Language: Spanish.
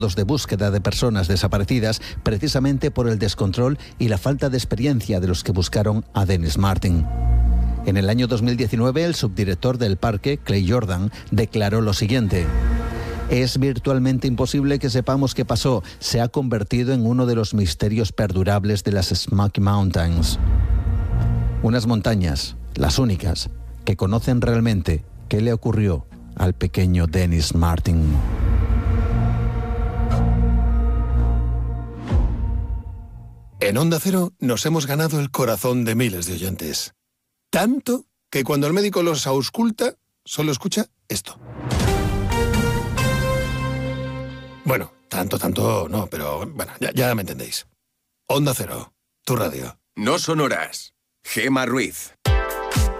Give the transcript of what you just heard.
de búsqueda de personas desaparecidas precisamente por el descontrol y la falta de experiencia de los que buscaron a Dennis Martin. En el año 2019, el subdirector del parque, Clay Jordan, declaró lo siguiente: es virtualmente imposible que sepamos qué pasó. Se ha convertido en uno de los misterios perdurables de las Smoky Mountains. Unas montañas, las únicas, que conocen realmente qué le ocurrió al pequeño Dennis Martin. En Onda Cero nos hemos ganado el corazón de miles de oyentes. Tanto que cuando el médico los ausculta, solo escucha esto. Bueno, tanto no, pero bueno, ya me entendéis. Onda Cero, tu radio. No son horas. Gema Ruiz.